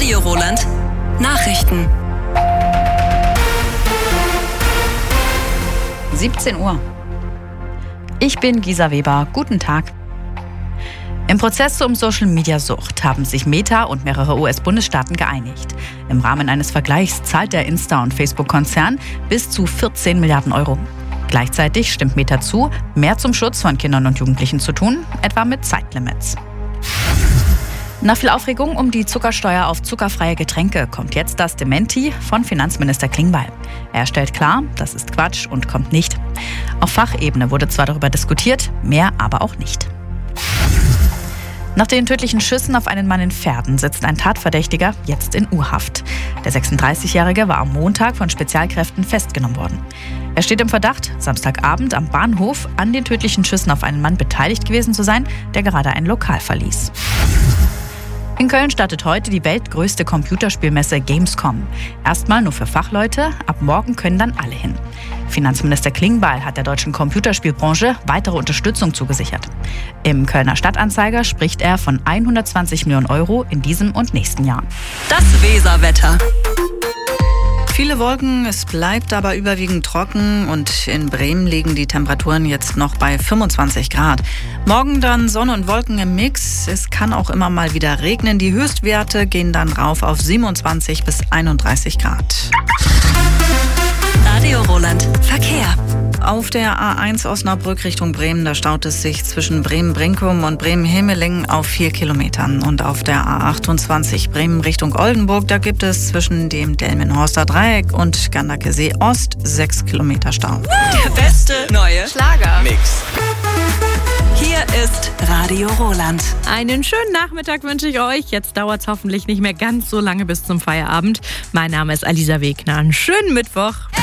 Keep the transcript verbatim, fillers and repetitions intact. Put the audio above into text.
Radio Roland. Nachrichten. siebzehn Uhr. Ich bin Gisa Weber. Guten Tag. Im Prozess um Social-Media-Sucht haben sich Meta und mehrere U S-Bundesstaaten geeinigt. Im Rahmen eines Vergleichs zahlt der Insta- und Facebook-Konzern bis zu vierzehn Milliarden Euro. Gleichzeitig stimmt Meta zu, mehr zum Schutz von Kindern und Jugendlichen zu tun, etwa mit Zeitlimits. Nach viel Aufregung um die Zuckersteuer auf zuckerfreie Getränke kommt jetzt das Dementi von Finanzminister Klingbeil. Er stellt klar, das ist Quatsch und kommt nicht. Auf Fachebene wurde zwar darüber diskutiert, mehr aber auch nicht. Nach den tödlichen Schüssen auf einen Mann in Verden sitzt ein Tatverdächtiger jetzt in U-Haft. Der sechsunddreißigjährige war am Montag von Spezialkräften festgenommen worden. Er steht im Verdacht, Samstagabend am Bahnhof an den tödlichen Schüssen auf einen Mann beteiligt gewesen zu sein, der gerade ein Lokal verließ. In Köln startet heute die weltgrößte Computerspielmesse Gamescom. Erstmal nur für Fachleute, ab morgen können dann alle hin. Finanzminister Klingbeil hat der deutschen Computerspielbranche weitere Unterstützung zugesichert. Im Kölner Stadtanzeiger spricht er von hundertzwanzig Millionen Euro in diesem und nächsten Jahr. Das Weserwetter. Viele Wolken, es bleibt aber überwiegend trocken und in Bremen liegen die Temperaturen jetzt noch bei fünfundzwanzig Grad. Morgen dann Sonne und Wolken im Mix. Es kann auch immer mal wieder regnen. Die Höchstwerte gehen dann rauf auf siebenundzwanzig bis einunddreißig Grad. Radio Roland. Verkehr. Auf der A eins Osnabrück Richtung Bremen, da staut es sich zwischen Bremen-Brinkum und Bremen-Himmelingen auf vier Kilometern. Und auf der A achtundzwanzig Bremen Richtung Oldenburg, da gibt es zwischen dem Delmenhorster Dreieck und Gandakesee Ost sechs Kilometer Stau. Der beste neue Schlager-Mix. Hier ist Radio Roland. Einen schönen Nachmittag wünsche ich euch. Jetzt dauert es hoffentlich nicht mehr ganz so lange bis zum Feierabend. Mein Name ist Alisa Wegner. Einen schönen Mittwoch.